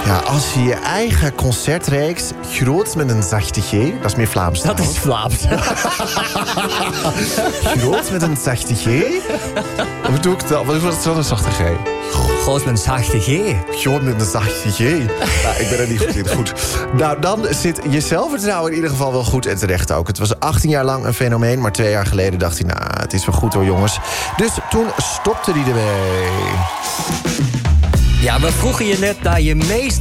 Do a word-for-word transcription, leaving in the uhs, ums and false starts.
Ja, als je je eigen concertreeks groot met een zachte G... Dat is meer Vlaams. Dat is Vlaams. Groot met een zachte G? Wat doe ik dan? Wat is dan een zachte G? Groot met een zachte G. Groot met een zachte G. Nou, ik ben er niet goed in. Goed. Nou, dan zit je zelfvertrouwen in ieder geval wel goed en terecht ook. Het was achttien jaar lang een fenomeen, maar twee jaar geleden dacht hij... nou, het is wel goed hoor, jongens. Dus toen stopte hij ermee. Ja, we vroegen je net naar je meest